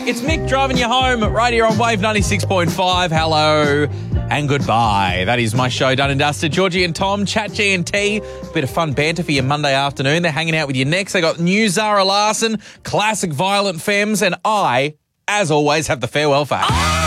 It's Mick driving you home right here on Wave 96.5. Hello and goodbye. That is my show done and dusted. Georgie and Tom, Chat G&T. Bit of fun banter for your Monday afternoon. They're hanging out with you next. They got new Zara Larson, classic Violent Femmes, and I, as always, have the farewell fact.